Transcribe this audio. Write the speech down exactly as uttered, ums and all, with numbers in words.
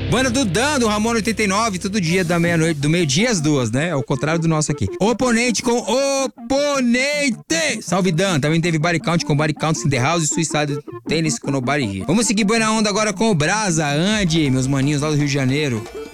Banda do Dan, do Ramon oitenta e nove, todo dia da meia-noite, do meio-dia às duas, né? Ao contrário do nosso aqui. Oponente com oponente! Salve Dan, também teve Body Count com Body Count in the House e Suicide Tennis com Nobody Here. Vamos seguir boa na onda agora com o Brasa, Andy, meus maninhos lá do Rio de Janeiro.